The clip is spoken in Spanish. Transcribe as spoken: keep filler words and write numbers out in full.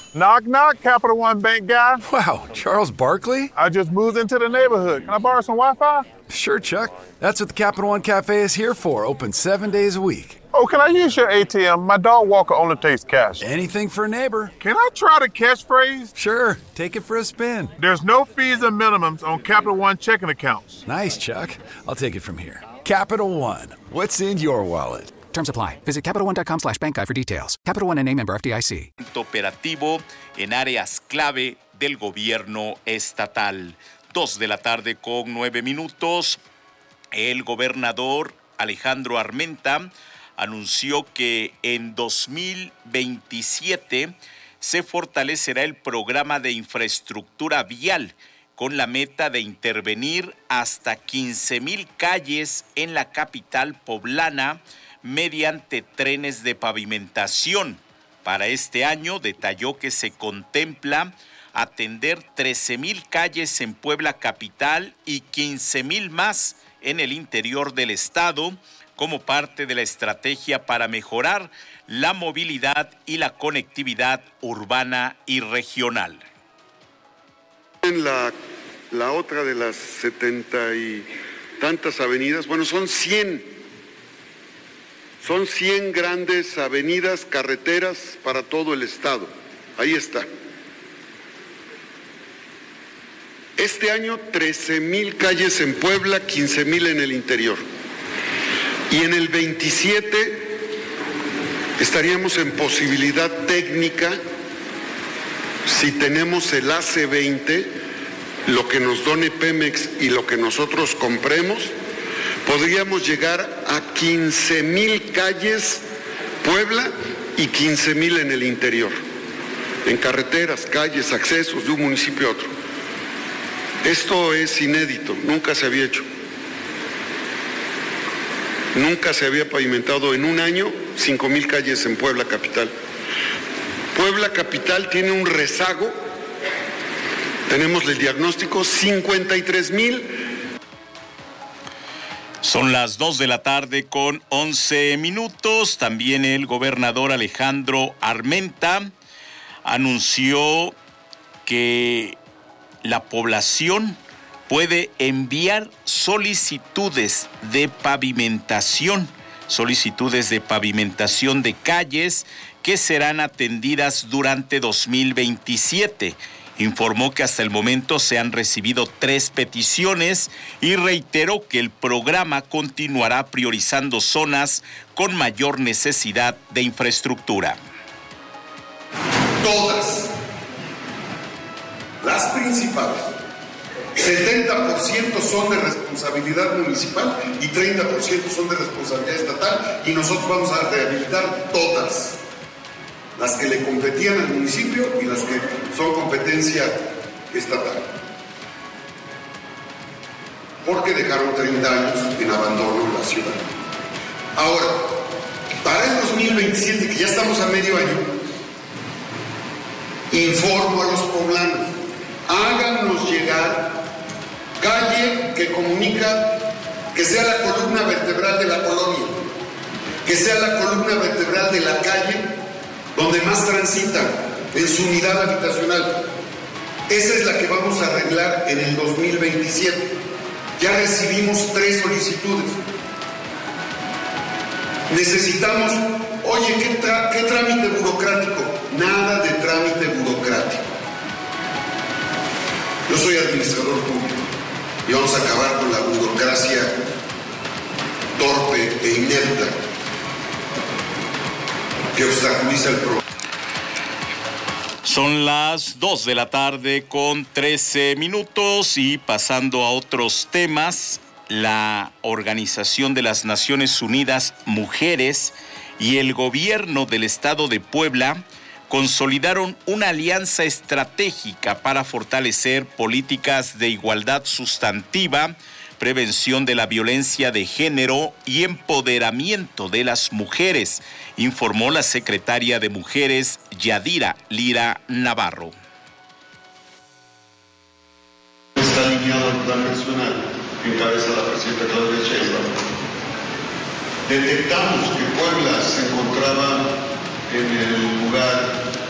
Knock, knock, Capital One Bank guy. Wow, Charles Barkley? I just moved into the neighborhood. Can I borrow some Wi-Fi? Sure, Chuck. That's what the Capital One Cafe is here for, open seven days a week. Oh, can I use your A T M? My dog Walker only takes cash. Anything for a neighbor. Can I try the catchphrase? Sure, take it for a spin. There's no fees or minimums on Capital One checking accounts. Nice, Chuck. I'll take it from here. Capital One, what's in your wallet? Terms apply. Visit CapitalOne.com slash bank guide for details. Capital One N A member F D I C. Operativo en áreas clave del gobierno estatal. Dos de la tarde con nueve minutos. El gobernador Alejandro Armenta anunció que en dos mil veintisiete se fortalecerá el programa de infraestructura vial con la meta de intervenir hasta quince mil calles en la capital poblana mediante trenes de pavimentación. Para este año detalló que se contempla atender trece mil calles en Puebla capital y quince mil más en el interior del estado como parte de la estrategia para mejorar la movilidad y la conectividad urbana y regional. En la, la otra de las setenta y tantas avenidas, bueno, son cien, son cien grandes avenidas, carreteras para todo el estado. Ahí está. Este año trece mil calles en Puebla, quince mil en el interior. Y en el veintisiete estaríamos en posibilidad técnica, si tenemos el A C veinte, lo que nos done Pemex y lo que nosotros compremos, podríamos llegar a quince mil calles Puebla y quince mil en el interior, en carreteras, calles, accesos de un municipio a otro. Esto es inédito, nunca se había hecho. Nunca se había pavimentado en un año cinco mil calles en Puebla capital. Puebla capital tiene un rezago, tenemos el diagnóstico, cincuenta y tres mil. Son las dos de la tarde con once minutos. También el gobernador Alejandro Armenta anunció que la población puede enviar solicitudes de pavimentación, solicitudes de pavimentación de calles que serán atendidas durante dos mil veintisiete. Informó que hasta el momento se han recibido tres peticiones y reiteró que el programa continuará priorizando zonas con mayor necesidad de infraestructura. Todas las principales, setenta por ciento son de responsabilidad municipal y treinta por ciento son de responsabilidad estatal, y nosotros vamos a rehabilitar todas, las que le competían al municipio y las que son competencia estatal, porque dejaron treinta años en abandono en la ciudad. Ahora, para el dos mil veintisiete, que ya estamos a medio año, informo a los poblanos: háganos llegar calle que comunica, que sea la columna vertebral de la colonia, que sea la columna vertebral de la calle donde más transitan en su unidad habitacional. Esa es la que vamos a arreglar en el dos mil veintisiete. Ya recibimos tres solicitudes. Necesitamos, oye, ¿qué, tra- qué trámite burocrático? Nada de trámite burocrático. Yo soy administrador público y vamos a acabar con la burocracia torpe e inepta que obstaculiza el programa. Son las dos de la tarde con trece minutos y pasando a otros temas, la Organización de las Naciones Unidas Mujeres y el gobierno del estado de Puebla consolidaron una alianza estratégica para fortalecer políticas de igualdad sustantiva, prevención de la violencia de género y empoderamiento de las mujeres, informó la secretaria de Mujeres, Yadira Lira Navarro. Está alineado al plan nacional que encabeza la presidenta Claudia Sheinbaum. Detectamos que Puebla se encontraba en el lugar